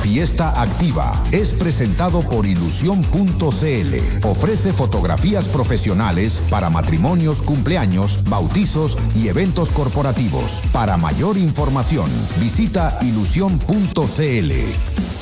Fiesta Activa es presentado por Ilusión.cl. Ofrece fotografías profesionales para matrimonios, cumpleaños, bautizos y eventos corporativos. Para mayor información, visita Ilusión.cl.